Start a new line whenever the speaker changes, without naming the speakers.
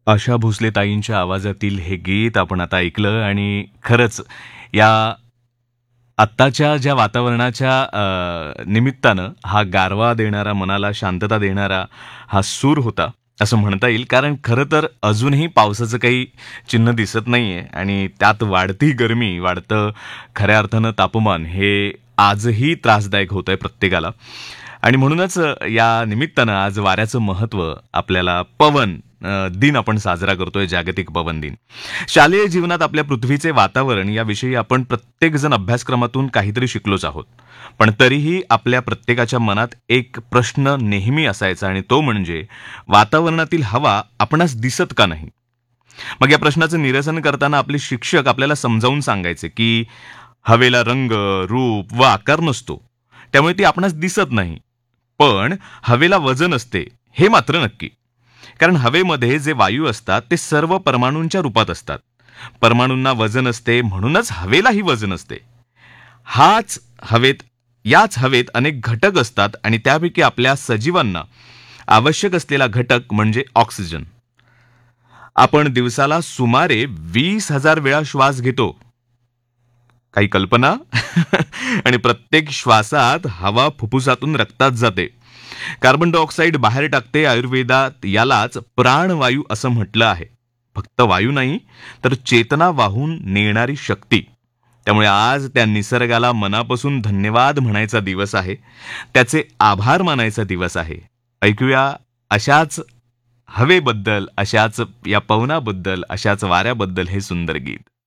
आशा भोसले ताईंच्या आवाजातील हे गीत आपण आता ऐकलं आणि खरंच या आत्ताच्या ज्या वातावरणाच्या निमित्तानं हा गारवा देणारा, मनाला शांतता देणारा हा सूर होता, असं म्हणता येईल. कारण खरं तर अजूनही पावसाचं काही चिन्ह दिसत नाहीये आणि त्यात वाढती गरमी, वाढतं खऱ्या अर्थानं तापमान हे आजही त्रासदायक होतंय प्रत्येकाला. आणि म्हणूनच या निमित्तानं आज वाऱ्याचं महत्त्व आपल्याला दिन आपण साजरा करतोय, जागतिक पवन दिन. शालेय जीवनात आपल्या पृथ्वीचे वातावरण याविषयी आपण प्रत्येकजण अभ्यासक्रमातून काहीतरी शिकलोच आहोत. पण तरीही आपल्या प्रत्येकाच्या मनात एक प्रश्न नेहमी असायचा आणि तो म्हणजे वातावरणातील हवा आपणास दिसत का नाही? मग या प्रश्नाचं निरसन करताना आपले शिक्षक आपल्याला समजावून सांगायचे की हवेला रंग, रूप व आकार नसतो, त्यामुळे ती आपणास दिसत नाही. पण हवेला वजन असते हे मात्र नक्की. कारण हवेमध्ये जे वायू असतात ते सर्व परमाणूंच्या रूपात असतात. परमाणूंना वजन असते, म्हणूनच हवेलाही वजन असते. हाच हवेत याच हवेत अनेक घटक असतात आणि त्यापैकी आपल्या सजीवांना आवश्यक असलेला घटक म्हणजे ऑक्सिजन. आपण दिवसाला सुमारे 20,000 वेळा श्वास घेतो. काही कल्पना? आणि प्रत्येक श्वासात हवा फुफ्फुसातून रक्तात जाते, कार्बन डायऑक्साईड बाहेर टाकते. आयुर्वेदात यालाच प्राणवायू असं म्हटलं आहे. फक्त वायू नाही, तर चेतना वाहून नेणारी शक्ती. त्यामुळे आज त्या निसर्गाला मनापासून धन्यवाद म्हणायचा दिवस आहे, त्याचे आभार मानायचा दिवस आहे. ऐकूया अशाच हवेबद्दल, अशाच या पवनाबद्दल, अशाच वाऱ्याबद्दल हे सुंदर गीत.